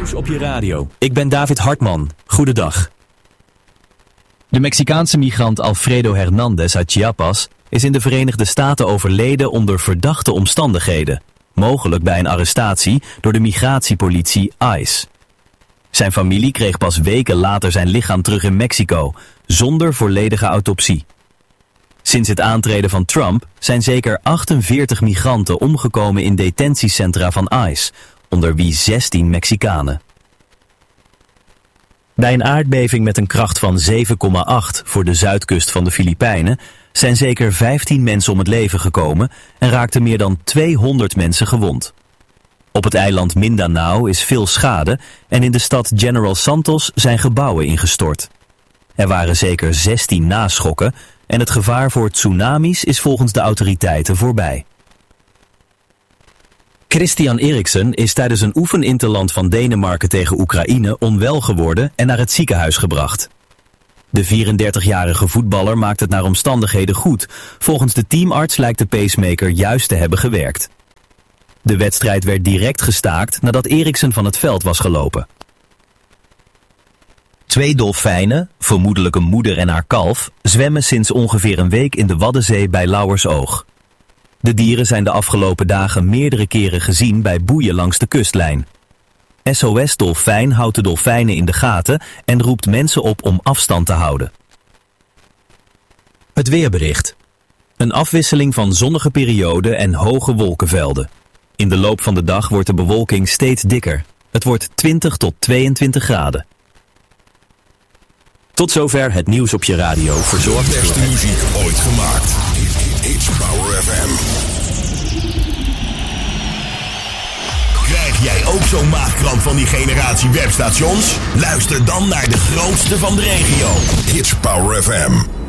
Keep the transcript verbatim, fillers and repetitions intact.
Nieuws op je radio. Ik ben David Hartman. Goedendag. De Mexicaanse migrant Alfredo Hernandez uit Chiapas is in de Verenigde Staten overleden onder verdachte omstandigheden. Mogelijk bij een arrestatie door de migratiepolitie ICE. Zijn familie kreeg pas weken later zijn lichaam terug in Mexico, zonder volledige autopsie. Sinds het aantreden van Trump zijn zeker achtenveertig migranten omgekomen in detentiecentra van ICE, onder wie zestien Mexicanen. Bij een aardbeving met een kracht van zeven komma acht voor de zuidkust van de Filipijnen zijn zeker vijftien mensen om het leven gekomen en raakten meer dan tweehonderd mensen gewond. Op het eiland Mindanao is veel schade en in de stad General Santos zijn gebouwen ingestort. Er waren zeker zestien naschokken en het gevaar voor tsunamis is volgens de autoriteiten voorbij. Christian Eriksen is tijdens een oefeninterland van Denemarken tegen Oekraïne onwel geworden en naar het ziekenhuis gebracht. De vierendertigjarige voetballer maakt het naar omstandigheden goed. Volgens de teamarts lijkt de pacemaker juist te hebben gewerkt. De wedstrijd werd direct gestaakt nadat Eriksen van het veld was gelopen. Twee dolfijnen, vermoedelijk een moeder en haar kalf, zwemmen sinds ongeveer een week in de Waddenzee bij Lauwersoog. De dieren zijn de afgelopen dagen meerdere keren gezien bij boeien langs de kustlijn. S O S Dolfijn houdt de dolfijnen in de gaten en roept mensen op om afstand te houden. Het weerbericht. Een afwisseling van zonnige perioden en hoge wolkenvelden. In de loop van de dag wordt de bewolking steeds dikker. Het wordt twintig tot tweeëntwintig graden. Tot zover het nieuws op je radio, verzorgd de beste muziek ooit gemaakt. It's Power F M. Krijg jij ook zo'n maagkramp van die generatie webstations? Luister dan naar de grootste van de regio. It's Power F M.